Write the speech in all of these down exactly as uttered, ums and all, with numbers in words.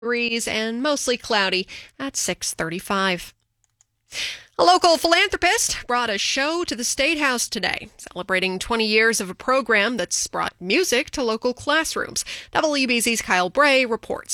degrees and mostly cloudy at six thirty-five. A local philanthropist brought a show to the State House today, celebrating twenty years of a program that's brought music to local classrooms. W B Z's Kyle Bray reports.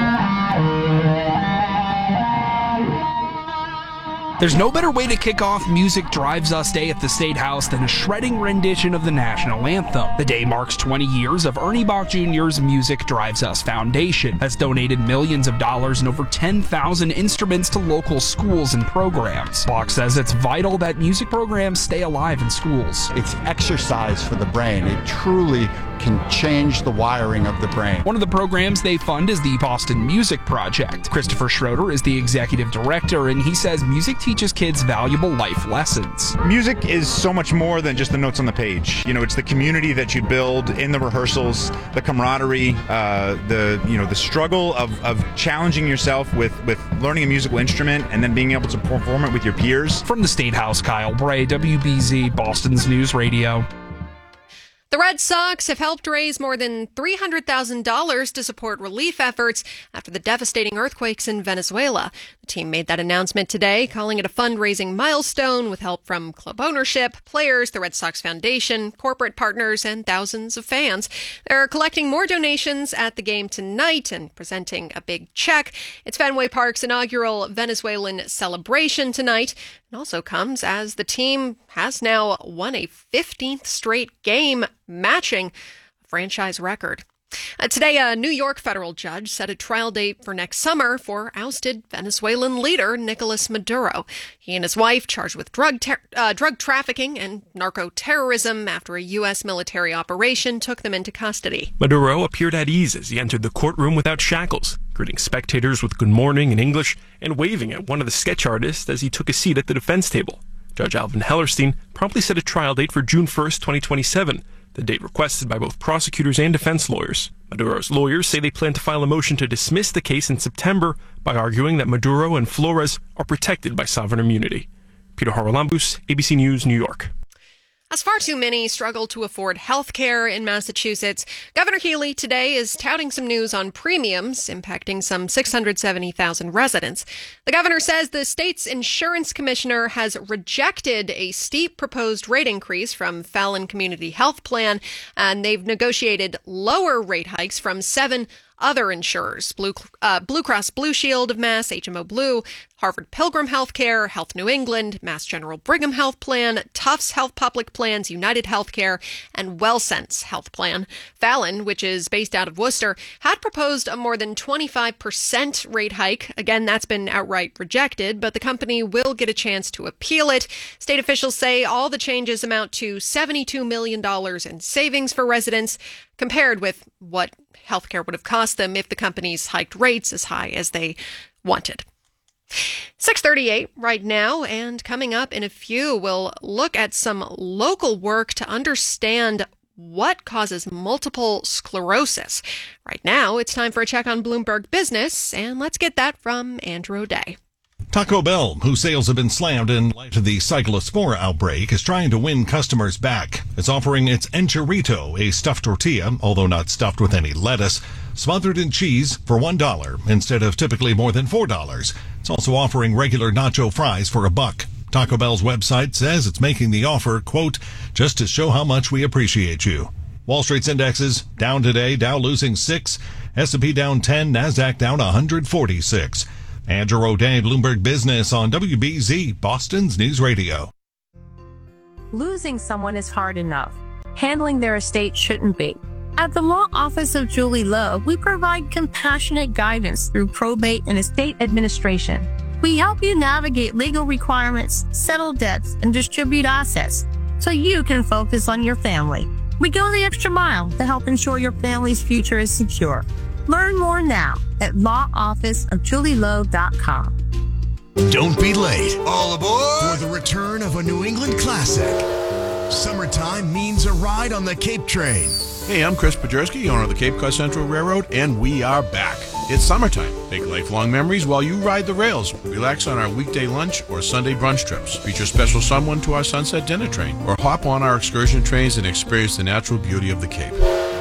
There's no better way to kick off Music Drives Us Day at the State House than a shredding rendition of the national anthem. The day marks twenty years of Ernie Bach Junior's Music Drives Us Foundation has donated millions of dollars and over ten thousand instruments to local schools and programs. Bach says it's vital that music programs stay alive in schools. It's exercise for the brain. It truly can change the wiring of the brain. One of the programs they fund is the Boston Music Project. Christopher Schroeder is the executive director, and he says music teaches kids valuable life lessons. Music is so much more than just the notes on the page. You know, it's the community that you build in the rehearsals, the camaraderie, uh, the you know the struggle of, of challenging yourself with, with learning a musical instrument and then being able to perform it with your peers. From the State House, Kyle Bray, W B Z, Boston's News Radio. The Red Sox have helped raise more than three hundred thousand dollars to support relief efforts after the devastating earthquakes in Venezuela. The team made that announcement today, calling it a fundraising milestone with help from club ownership, players, the Red Sox Foundation, corporate partners, and thousands of fans. They're collecting more donations at the game tonight and presenting a big check. It's Fenway Park's inaugural Venezuelan celebration tonight. It also comes as the team has now won a fifteenth straight game, matching a franchise record. Uh, today, a New York federal judge set a trial date for next summer for ousted Venezuelan leader Nicolas Maduro. He and his wife charged with drug ter- uh, drug trafficking and narco-terrorism after a U S military operation took them into custody. Maduro appeared at ease as he entered the courtroom without shackles, greeting spectators with good morning in English and waving at one of the sketch artists as he took a seat at the defense table. Judge Alvin Hellerstein promptly set a trial date for June first, twenty twenty-seven, the date requested by both prosecutors and defense lawyers. Maduro's lawyers say they plan to file a motion to dismiss the case in September by arguing that Maduro and Flores are protected by sovereign immunity. Peter Haralambous, A B C News, New York. As far too many struggle to afford health care in Massachusetts, Governor Healey today is touting some news on premiums impacting some six hundred seventy thousand residents. The governor says the state's insurance commissioner has rejected a steep proposed rate increase from Fallon Community Health Plan, and they've negotiated lower rate hikes from seven other insurers: Blue, uh, Blue Cross Blue Shield of Mass, H M O Blue, Harvard Pilgrim Healthcare, Health New England, Mass General Brigham Health Plan, Tufts Health Public Plans, United Healthcare, and WellSense Health Plan. Fallon, which is based out of Worcester, had proposed a more than twenty-five percent rate hike. Again, that's been outright rejected, but the company will get a chance to appeal it. State officials say all the changes amount to seventy-two million dollars in savings for residents, compared with what healthcare would have cost them if the companies hiked rates as high as they wanted. six thirty-eight right now, and coming up in a few, we'll look at some local work to understand what causes multiple sclerosis. Right now, it's time for a check on Bloomberg Business, and let's get that from Andrew O'Day. Taco Bell, whose sales have been slammed in light of the Cyclospora outbreak, is trying to win customers back. It's offering its Enchilito, a stuffed tortilla, although not stuffed with any lettuce, smothered in cheese for one dollar instead of typically more than four dollars. It's also offering regular nacho fries for a buck. Taco Bell's website says it's making the offer, quote, just to show how much we appreciate you. Wall Street's indexes down today, Dow losing six, S and P down ten, NASDAQ down one hundred forty-six. Andrew O'Day, Bloomberg Business on W B Z, Boston's News Radio. Losing someone is hard enough. Handling their estate shouldn't be. At the Law Office of Julie Lowe, we provide compassionate guidance through probate and estate administration. We help you navigate legal requirements, settle debts, and distribute assets so you can focus on your family. We go the extra mile to help ensure your family's future is secure. Learn more now at law office of julie lowe dot com. Don't be late. All aboard for the return of a New England classic. Summertime means a ride on the Cape Train. Hey, I'm Chris Podjerski, owner of the Cape Cod Central Railroad, and we are back. It's summertime. Make lifelong memories while you ride the rails. Relax on our weekday lunch or Sunday brunch trips. Feature special someone to our sunset dinner train. Or hop on our excursion trains and experience the natural beauty of the Cape.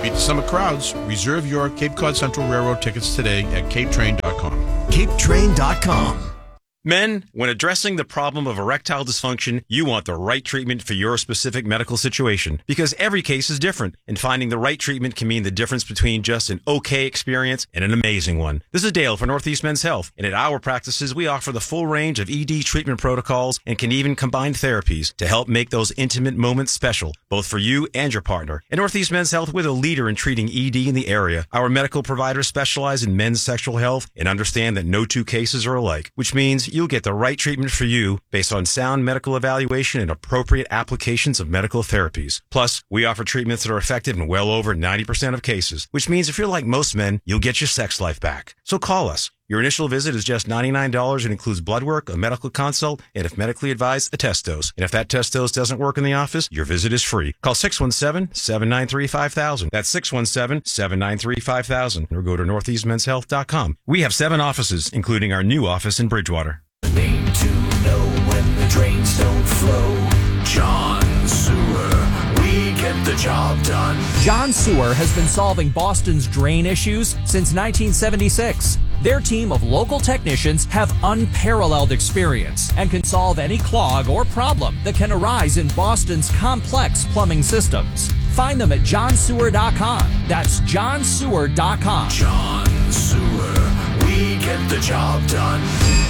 Beat the summer crowds. Reserve your Cape Cod Central Railroad tickets today at cape train dot com. cape train dot com. Men, when addressing the problem of erectile dysfunction, you want the right treatment for your specific medical situation because every case is different, and finding the right treatment can mean the difference between just an okay experience and an amazing one. This is Dale for Northeast Men's Health, and at our practices, we offer the full range of E D treatment protocols and can even combine therapies to help make those intimate moments special, both for you and your partner. At Northeast Men's Health, we're the leader in treating E D in the area. Our medical providers specialize in men's sexual health and understand that no two cases are alike, which means you'll get the right treatment for you based on sound medical evaluation and appropriate applications of medical therapies. Plus, we offer treatments that are effective in well over ninety percent of cases, which means if you're like most men, you'll get your sex life back. So call us. Your initial visit is just ninety-nine dollars and includes blood work, a medical consult, and if medically advised, a test dose. And if that test dose doesn't work in the office, your visit is free. Call six one seven, seven nine three, five thousand. That's six one seven, seven nine three, five thousand. Or go to northeast men's health dot com. We have seven offices, including our new office in Bridgewater. Need to know when the drains don't flow. John Sewer, we get the job done. John Sewer has been solving Boston's drain issues since nineteen seventy-six. Their team of local technicians have unparalleled experience and can solve any clog or problem that can arise in Boston's complex plumbing systems. Find them at john sewer dot com. That's john sewer dot com. John Sewer, we get the job done.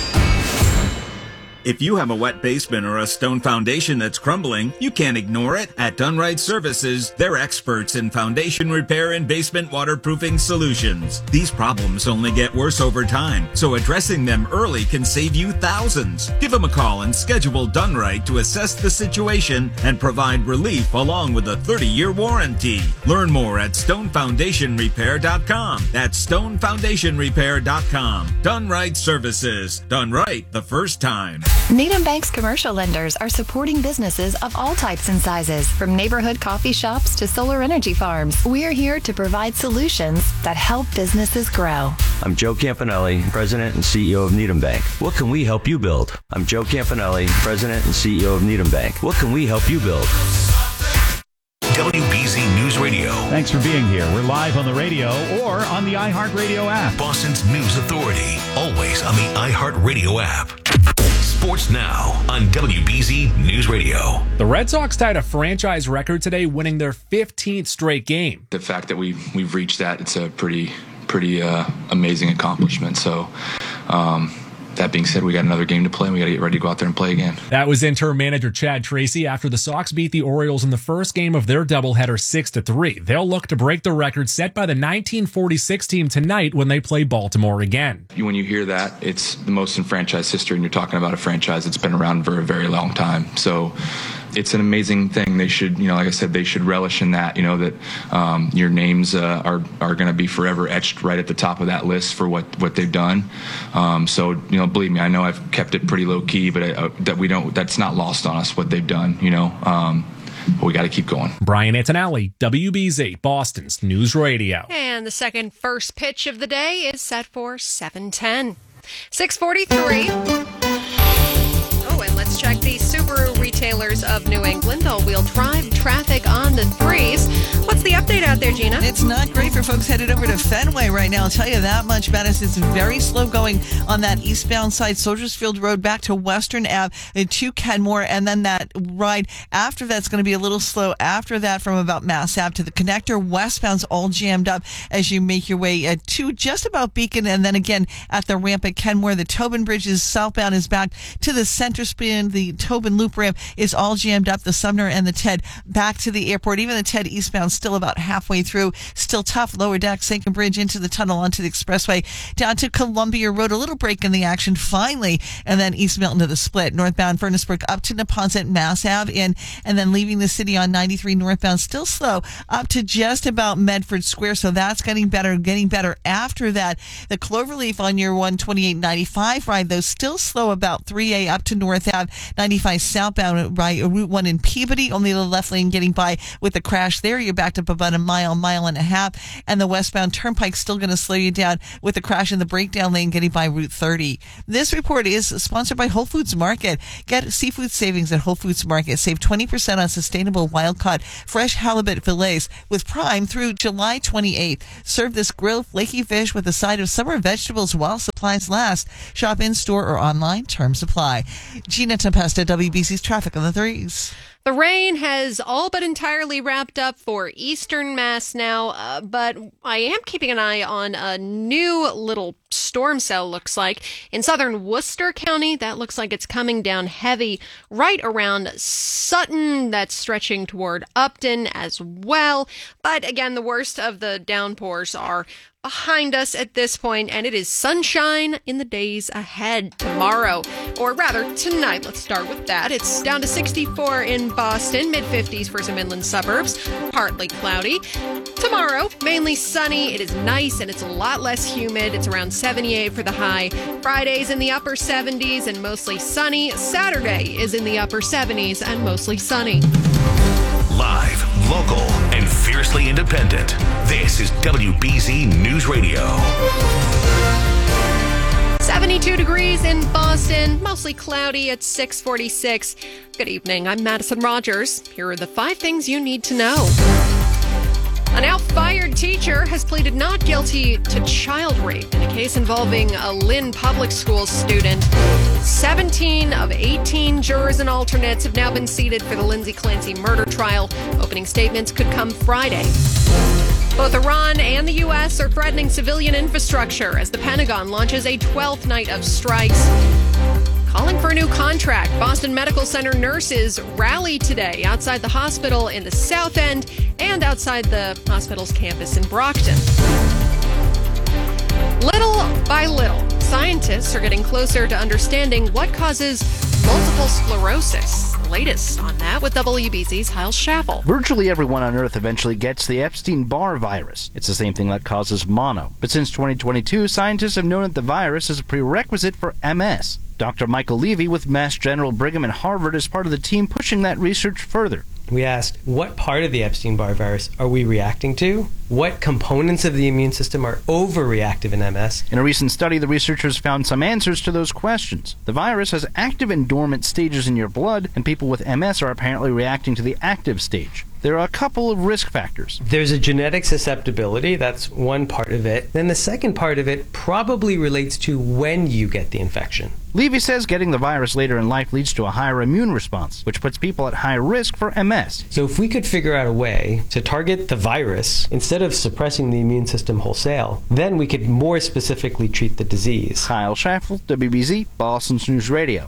If you have a wet basement or a stone foundation that's crumbling, you can't ignore it. At Dunright Services, they're experts in foundation repair and basement waterproofing solutions. These problems only get worse over time, so addressing them early can save you thousands. Give them a call and schedule Dunright to assess the situation and provide relief along with a thirty-year warranty. Learn more at stone foundation repair dot com. That's stone foundation repair dot com. Dunright Services. Done right the first time. Needham Bank's commercial lenders are supporting businesses of all types and sizes, from neighborhood coffee shops to solar energy farms. We're here to provide solutions that help businesses grow. I'm Joe Campanelli, President and C E O of Needham Bank. What can we help you build? I'm Joe Campanelli, President and C E O of Needham Bank. What can we help you build? W B Z News Radio. Thanks for being here. We're live on the radio or on the iHeartRadio app. Boston's News Authority. Always on the iHeartRadio app. Sports Now on W B Z News Radio. The Red Sox tied a franchise record today, winning their fifteenth straight game. The fact that we we've reached that, it's a pretty pretty uh, amazing accomplishment. So, um, that being said, we got another game to play, and we got to get ready to go out there and play again. That was interim manager Chad Tracy after the Sox beat the Orioles in the first game of their doubleheader six to three. They'll look to break the record set by the nineteen forty-six team tonight when they play Baltimore again. When you hear that, it's the most in franchise history, and you're talking about a franchise that's been around for a very long time. So it's an amazing thing. They should, you know, like I said, they should relish in that, you know, that um, your names uh, are are going to be forever etched right at the top of that list for what, what they've done. Um, so, you know, believe me, I know I've kept it pretty low key, but I, uh, that we don't, that's not lost on us what they've done, you know. Um, but we got to keep going. Brian Antonelli, W B Z, Boston's News Radio. And the second first pitch of the day is set for seven ten. six forty-three. Oh, and let's check the Subaru retailers of New England. All-wheel drive traffic on the threes. What's the update out there, Gina? It's not great for folks headed over to Fenway right now. I'll tell you that much about it. It's very slow going on that eastbound side, Soldiers Field Road back to Western Avenue to Kenmore, and then that ride after that's going to be a little slow after that from about Mass Ave to the connector. Westbound's all jammed up as you make your way uh, to just about Beacon, and then again at the ramp at Kenmore. The Tobin Bridge is southbound is back to the center spin. The Tobin Loop ramp is all jammed up. The Sumner and the Ted back to the airport. Even the Ted eastbound still about halfway through. Still tough. Lower deck, Sanken Bridge into the tunnel onto the expressway down to Columbia Road. A little break in the action finally, and then East Milton to the split. Northbound Furnace Brook up to Neponset, Mass Ave in, and then leaving the city on ninety-three northbound still slow up to just about Medford Square. So that's getting better, getting better after that. The Cloverleaf on your one twenty-eight ninety-five ride, though, still slow about three A up to North Ave, ninety-five southbound down right Route one in Peabody. Only the left lane getting by with the crash there. You're backed up about a mile, mile and a half. And the westbound turnpike still going to slow you down with the crash in the breakdown lane getting by Route thirty. This report is sponsored by Whole Foods Market. Get seafood savings at Whole Foods Market. Save twenty percent on sustainable wild-caught fresh halibut fillets with Prime through July twenty-eighth. Serve this grilled flaky fish with a side of summer vegetables while supplies last. Shop in-store or online. Terms apply. Gina Tempesta, W B C's traffic on the threes. The rain has all but entirely wrapped up for eastern Mass now, uh, but I am keeping an eye on a new little storm cell, looks like. In southern Worcester County, that looks like it's coming down heavy right around Sutton. That's stretching toward Upton as well. But again, the worst of the downpours are behind us at this point, and it is sunshine in the days ahead tomorrow, or rather tonight. Let's start with that. It's down to sixty-four in Boston, mid fifties for some inland suburbs, partly cloudy. Tomorrow, mainly sunny. It is nice and it's a lot less humid. It's around seventy-eight for the high. Friday's in the upper seventies and mostly sunny. Saturday is in the upper seventies and mostly sunny. Live, local, and fiercely independent. This is W B Z News Radio. seventy-two degrees in Boston, mostly cloudy at six forty-six. Good evening, I'm Madison Rogers. Here are the five things you need to know. A now fired teacher has pleaded not guilty to child rape in a case involving a Lynn Public Schools student. seventeen of eighteen jurors and alternates have now been seated for the Lindsay Clancy murder trial. Opening statements could come Friday. Both Iran and the U S are threatening civilian infrastructure as the Pentagon launches a twelfth night of strikes. Calling for a new contract, Boston Medical Center nurses rally today outside the hospital in the South End and outside the hospital's campus in Brockton. Little by little, scientists are getting closer to understanding what causes multiple sclerosis. The latest on that with W B Z's Hal Schaffel. Virtually everyone on Earth eventually gets the Epstein-Barr virus. It's the same thing that causes mono. But since twenty twenty-two, scientists have known that the virus is a prerequisite for M S. Doctor Michael Levy with Mass General Brigham and Harvard is part of the team pushing that research further. We asked, what part of the Epstein-Barr virus are we reacting to? What components of the immune system are overreactive in M S? In a recent study, the researchers found some answers to those questions. The virus has active and dormant stages in your blood, and people with M S are apparently reacting to the active stage. There are a couple of risk factors. There's a genetic susceptibility, that's one part of it. Then the second part of it probably relates to when you get the infection. Levy says getting the virus later in life leads to a higher immune response, which puts people at high risk for M S. So if we could figure out a way to target the virus instead of suppressing the immune system wholesale, then we could more specifically treat the disease. Kyle Schaffel, W B Z, Boston's News Radio.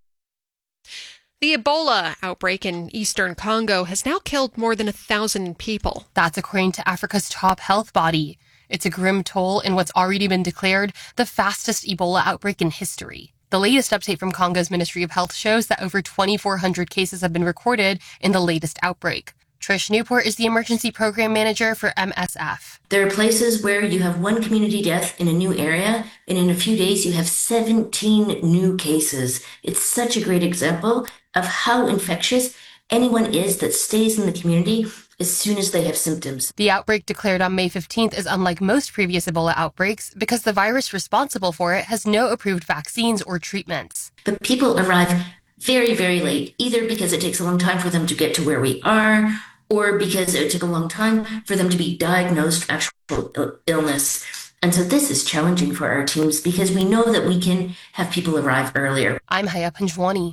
The Ebola outbreak in eastern Congo has now killed more than a thousand people. That's according to Africa's top health body. It's a grim toll in what's already been declared the fastest Ebola outbreak in history. The latest update from Congo's Ministry of Health shows that over twenty-four hundred cases have been recorded in the latest outbreak. Trish Newport is the emergency program manager for M S F. There are places where you have one community death in a new area, and in a few days you have seventeen new cases. It's such a great example of how infectious anyone is that stays in the community as soon as they have symptoms. The outbreak declared on May fifteenth is unlike most previous Ebola outbreaks because the virus responsible for it has no approved vaccines or treatments. But people arrive very, very late, either because it takes a long time for them to get to where we are, or because it took a long time for them to be diagnosed with actual illness. And so this is challenging for our teams because we know that we can have people arrive earlier. I'm Haya Panjwani.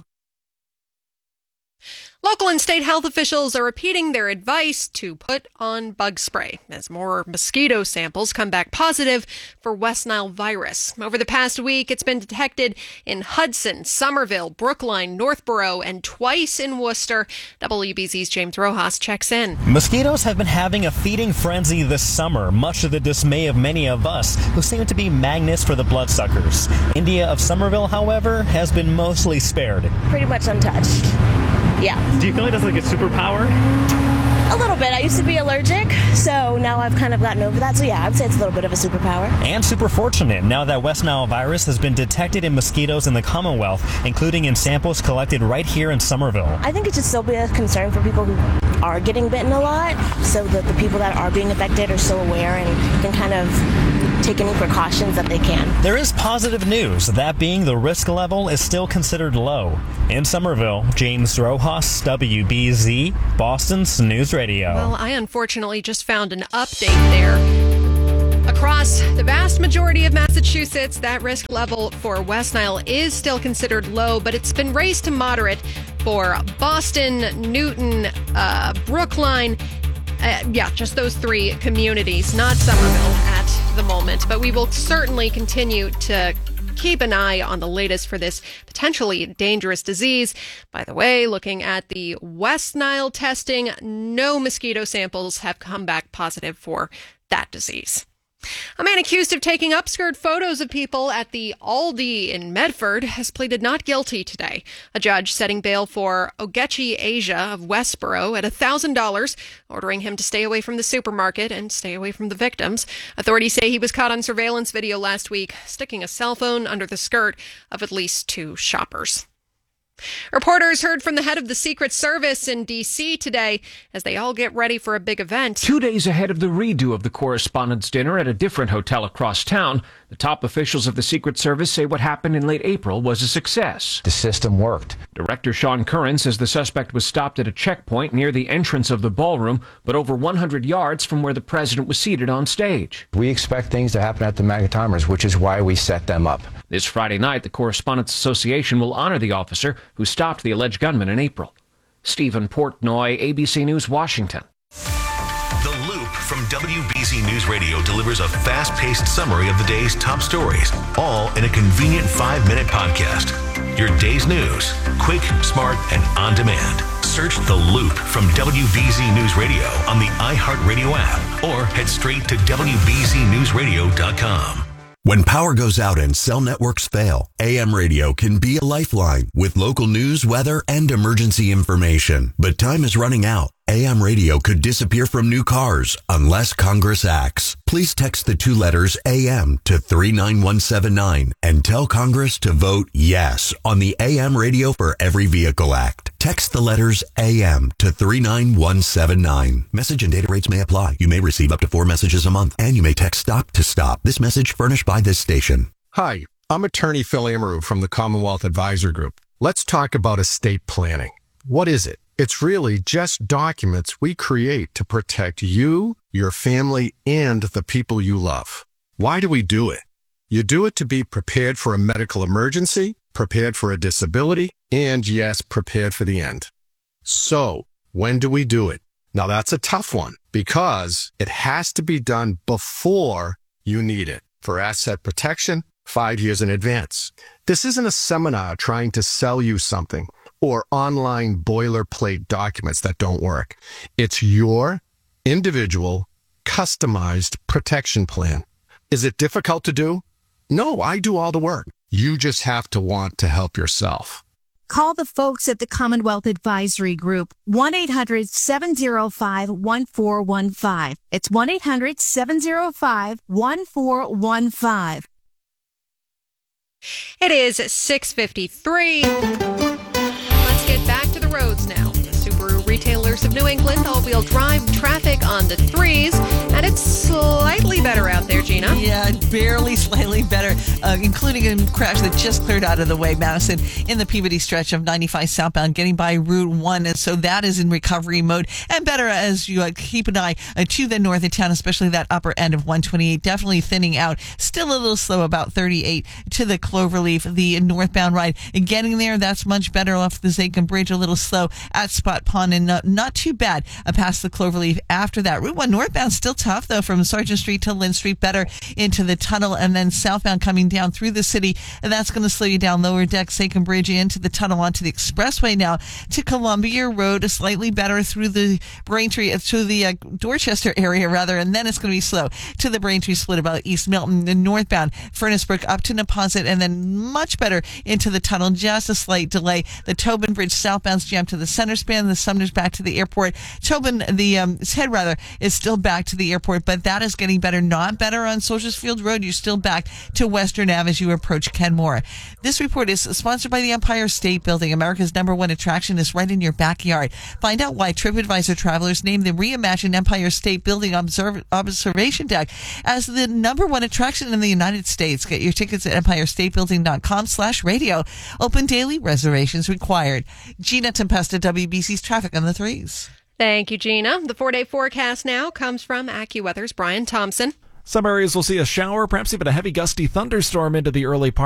Local and state health officials are repeating their advice to put on bug spray as more mosquito samples come back positive for West Nile virus. Over the past week, it's been detected in Hudson, Somerville, Brookline, Northborough, and twice in Worcester. W B Z's James Rojas checks in. Mosquitoes have been having a feeding frenzy this summer, much to the dismay of many of us who seem to be magnets for the bloodsuckers. India of Somerville, however, has been mostly spared. Pretty much untouched. Yeah. Do you feel like that's like a superpower? A little bit. I used to be allergic, so now I've kind of gotten over that. So yeah, I would say it's a little bit of a superpower. And super fortunate now that West Nile virus has been detected in mosquitoes in the Commonwealth, including in samples collected right here in Somerville. I think it should still be a concern for people who are getting bitten a lot, so that the people that are being affected are still aware and can kind of take any precautions that they can. There is positive news, that being the risk level is still considered low. In Somerville, James Rojas, W B Z, Boston's News Radio. Well, I unfortunately just found an update there. Across the vast majority of Massachusetts, that risk level for West Nile is still considered low, but it's been raised to moderate for Boston, Newton, uh, Brookline. Uh, yeah, just those three communities, not Somerville at the moment. But we will certainly continue to keep an eye on the latest for this potentially dangerous disease. By the way, looking at the West Nile testing, no mosquito samples have come back positive for that disease. A man accused of taking upskirt photos of people at the Aldi in Medford has pleaded not guilty today. A judge setting bail for Ogechi Asia of Westboro at one thousand dollars, ordering him to stay away from the supermarket and stay away from the victims. Authorities say he was caught on surveillance video last week, sticking a cell phone under the skirt of at least two shoppers. Reporters heard from the head of the Secret Service in D C today as they all get ready for a big event. Two days ahead of the redo of the Correspondents' Dinner at a different hotel across town, the top officials of the Secret Service say what happened in late April was a success. The system worked. Director Sean Curran says the suspect was stopped at a checkpoint near the entrance of the ballroom, but over one hundred yards from where the president was seated on stage. We expect things to happen at the Magatimers, which is why we set them up. This Friday night, the Correspondents Association will honor the officer who stopped the alleged gunman in April. Stephen Portnoy, A B C News, Washington. The Loop from W B Z News Radio delivers a fast-paced summary of the day's top stories, all in a convenient five-minute podcast. Your day's news, quick, smart, and on demand. Search The Loop from W B Z News Radio on the iHeartRadio app or head straight to W B Z News Radio dot com. When power goes out and cell networks fail, A M radio can be a lifeline with local news, weather, and emergency information. But time is running out. A M radio could disappear from new cars unless Congress acts. Please text the two letters A M to three nine one seven nine and tell Congress to vote yes on the A M Radio for Every Vehicle Act. Text the letters A M to three nine one seven nine. Message and data rates may apply. You may receive up to four messages a month, and you may text STOP to STOP. This message furnished by this station. Hi, I'm attorney Phil Amaru from the Commonwealth Advisor Group. Let's talk about estate planning. What is it? It's really just documents we create to protect you, your family, and the people you love. Why do we do it? You do it to be prepared for a medical emergency, prepared for a disability, and yes, prepared for the end. So, when do we do it? Now that's a tough one because it has to be done before you need it. For asset protection, five years in advance. This isn't a seminar trying to sell you something or online boilerplate documents that don't work. It's your individual, customized protection plan. Is it difficult to do? No, I do all the work. You just have to want to help yourself. Call the folks at the Commonwealth Advisory Group, one eight hundred seven oh five one four one five. It's one eight hundred seven oh five one four one five. It is six fifty-three. Let's get back to the roads now. The Subaru retailers of New England all-wheel drive traffic on the threes, and it's slightly better out there, Gina. Yeah, barely slightly better, uh, including a crash that just cleared out of the way, Madison, in the Peabody stretch of ninety-five southbound, getting by Route one. And so that is in recovery mode, and better as you uh, keep an eye uh, to the north of town, especially that upper end of one twenty-eight, definitely thinning out. Still a little slow, about thirty-eight to the Cloverleaf, the northbound ride. And getting there, that's much better off the Zachem Bridge, a little slow at Spot Pond, and not, not too bad uh, past the Cloverleaf after that. Route one northbound still tough. enough, though, from Sargent Street to Lynn Street, better into the tunnel, and then southbound coming down through the city, and that's going to slow you down. Lower Deck, Sachem Bridge into the tunnel onto the expressway now to Columbia Road, slightly better through the Braintree, to the uh, Dorchester area, rather, and then it's going to be slow to the Braintree split about East Milton, and northbound Furnace Brook up to Neponset, and then much better into the tunnel. Just a slight delay. The Tobin Bridge southbound's jammed to the center span. The Sumner's back to the airport. Tobin, the um, head rather, is still back to the airport, but that is getting better. Not better on Soldiers Field Road. You're still back to Western Ave as you approach Kenmore. This report is sponsored by the Empire State Building. America's number one attraction is right in your backyard. Find out why TripAdvisor travelers named the reimagined Empire State Building observ- observation deck as the number one attraction in the United States. Get your tickets at empirestatebuilding.com slash radio. Open daily, reservations required. Gina Tempesta, W B C's traffic on the threes. Thank you, Gina. The four-day forecast now comes from AccuWeather's Brian Thompson. Some areas will see a shower, perhaps even a heavy gusty thunderstorm into the early part.